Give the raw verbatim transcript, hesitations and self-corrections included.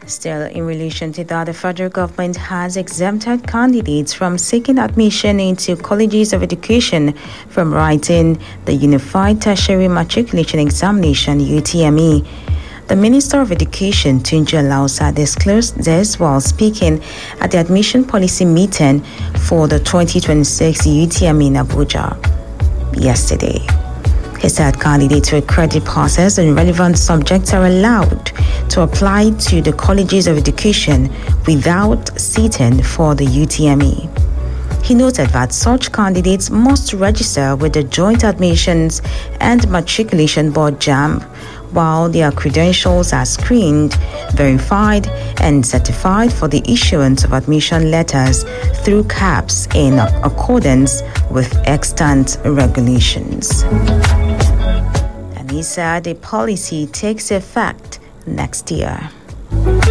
Still, in relation to that, the federal government has exempted candidates from seeking admission into colleges of education from writing the Unified Tertiary Matriculation Examination U T M E. The Minister of Education, Tunji Alausa, disclosed this while speaking at the admission policy meeting for the twenty twenty-six U T M E in Abuja yesterday. He said candidates with credit passes and relevant subjects are allowed to apply to the colleges of education without sitting for the U T M E. He noted that such candidates must register with the Joint Admissions and Matriculation Board JAMB, while their credentials are screened, verified, and certified for the issuance of admission letters through C A P S in accordance with extant regulations. And he said the policy takes effect next year.